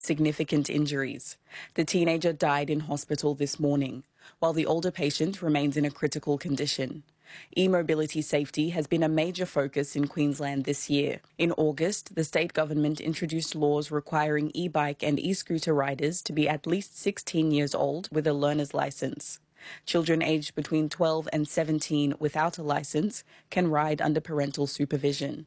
significant injuries. The teenager died in hospital this morning, while the older patient remains in a critical condition. E-mobility safety has been a major focus in Queensland this year. In August, the state government introduced laws requiring e-bike and e-scooter riders to be at least 16 years old with a learner's licence. Children aged between 12 and 17 without a licence can ride under parental supervision.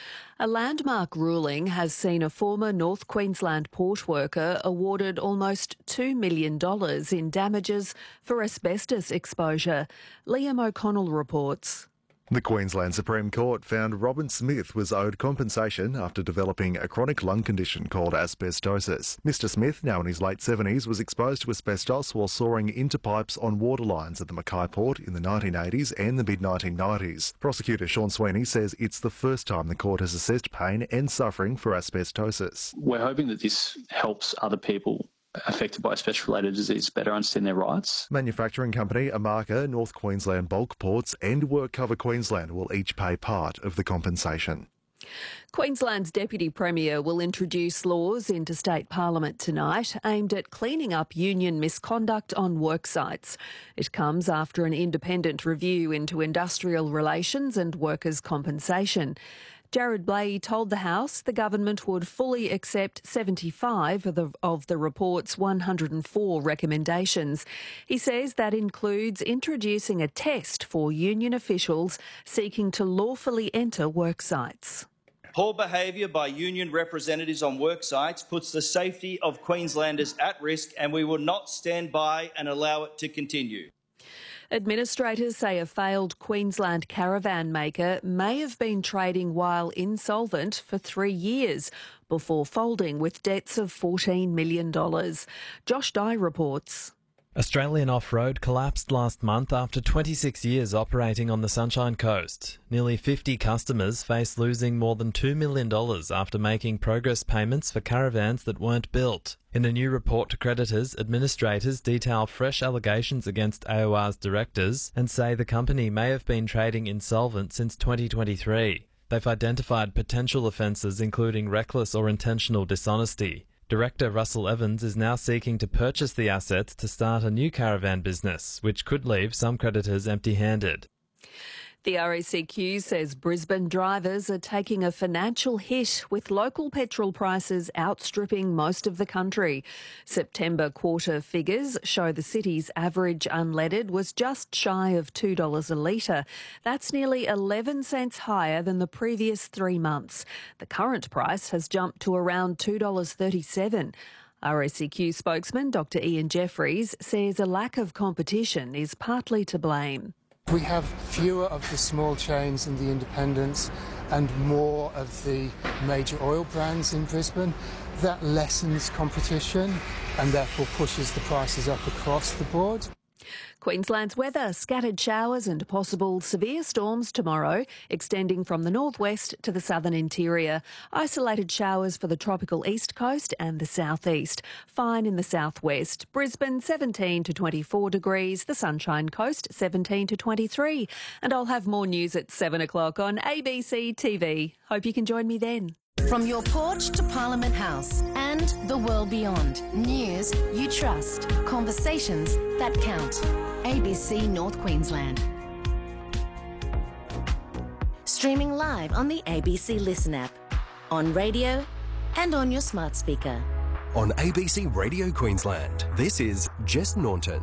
A landmark ruling has seen a former North Queensland port worker awarded almost $2 million in damages for asbestos exposure. Liam O'Connell reports. The Queensland Supreme Court found Robin Smith was owed compensation after developing a chronic lung condition called asbestosis. Mr Smith, now in his late 70s, was exposed to asbestos while sawing into pipes on water lines at the Mackay Port in the 1980s and the mid-1990s. Prosecutor Sean Sweeney says it's the first time the court has assessed pain and suffering for asbestosis. We're hoping that this helps other people affected by asbestos-related disease better understand their rights. Manufacturing company Amarca, North Queensland Bulk Ports and WorkCover Queensland will each pay part of the compensation. Queensland's Deputy Premier will introduce laws into State Parliament tonight aimed at cleaning up union misconduct on worksites. It comes after an independent review into industrial relations and workers' compensation. Jared Blahey told the House the government would fully accept 75 of the report's 104 recommendations. He says that includes introducing a test for union officials seeking to lawfully enter worksites. Poor behaviour by union representatives on worksites puts the safety of Queenslanders at risk, and we will not stand by and allow it to continue. Administrators say a failed Queensland caravan maker may have been trading while insolvent for 3 years before folding with debts of $14 million. Josh Dye reports. Australian Off-Road collapsed last month after 26 years operating on the Sunshine Coast. Nearly 50 customers face losing more than $2 million after making progress payments for caravans that weren't built. In a new report to creditors, administrators detail fresh allegations against AOR's directors and say the company may have been trading insolvent since 2023. They've identified potential offences including reckless or intentional dishonesty. Director Russell Evans is now seeking to purchase the assets to start a new caravan business, which could leave some creditors empty-handed. The RACQ says Brisbane drivers are taking a financial hit with local petrol prices outstripping most of the country. September quarter figures show the city's average unleaded was just shy of $2 a litre. That's nearly 11 cents higher than the previous 3 months. The current price has jumped to around $2.37. RACQ spokesman Dr Ian Jeffries says a lack of competition is partly to blame. We have fewer of the small chains and the independents and more of the major oil brands in Brisbane. That lessens competition and therefore pushes the prices up across the board. Queensland's weather, scattered showers and possible severe storms tomorrow, extending from the northwest to the southern interior. Isolated showers for the tropical east coast and the southeast. Fine in the southwest. Brisbane 17 to 24 degrees, the Sunshine Coast 17 to 23. And I'll have more news at 7 o'clock on ABC TV. Hope you can join me then. From your porch to Parliament House and the world beyond. News you trust. Conversations that count. ABC North Queensland. Streaming live on the ABC Listen app, on radio and on your smart speaker. On ABC Radio Queensland, this is Jess Norton.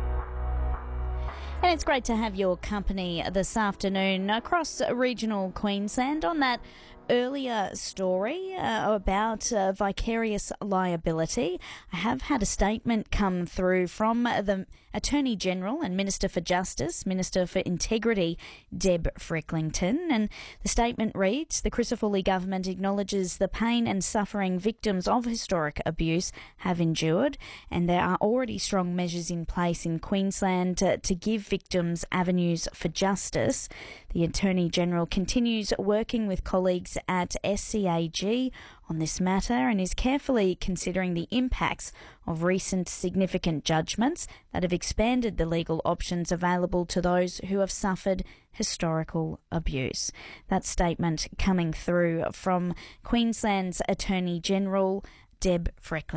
And it's great to have your company this afternoon across regional Queensland on that earlier story about vicarious liability. I have had a statement come through from the Attorney-General and Minister for Justice, Minister for Integrity, Deb Frecklington. And the statement reads, the Crisafulli government acknowledges the pain and suffering victims of historic abuse have endured, and there are already strong measures in place in Queensland to give victims avenues for justice. The Attorney-General continues working with colleagues at SCAG on this matter and is carefully considering the impacts of recent significant judgments that have expanded the legal options available to those who have suffered historical abuse. That statement coming through from Queensland's Attorney-General, Deb Frecklington.